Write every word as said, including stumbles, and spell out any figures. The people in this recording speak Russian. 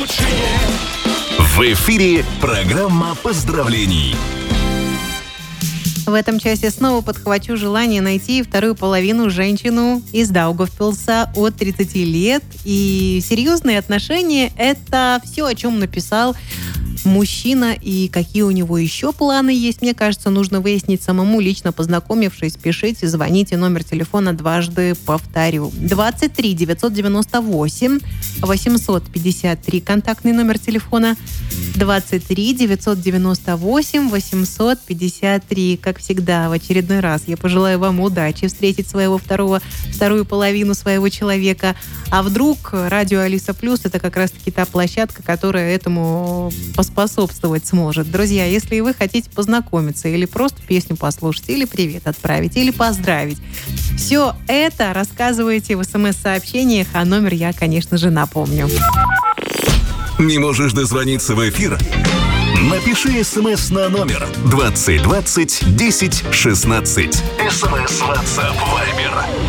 лучшее. В эфире программа поздравлений. В этом часе снова подхвачу желание найти вторую половину женщину из Даугавпилса от тридцати лет. И серьезные отношения – это все, о чем написал мужчина, и какие у него еще планы есть. Мне кажется, нужно выяснить самому, лично познакомившись. Пишите, звоните, номер телефона дважды повторю. двадцать три девятьсот девяносто восемь восемьсот пятьдесят три, контактный номер телефона. двадцать три девятьсот девяносто восемь восемьсот пятьдесят три. Как всегда, в очередной раз я пожелаю вам удачи встретить своего второго, вторую половину своего человека. А вдруг радио Алиса Плюс — это как раз-таки та площадка, которая этому поспособствовать сможет. Друзья, если вы хотите познакомиться или просто песню послушать, или привет отправить, или поздравить, все это рассказывайте в смс-сообщениях, а номер я, конечно же, напомню. Не можешь дозвониться в эфир? Напиши смс на номер двадцать двадцать десять шестнадцать. СМС, WhatsApp, Viber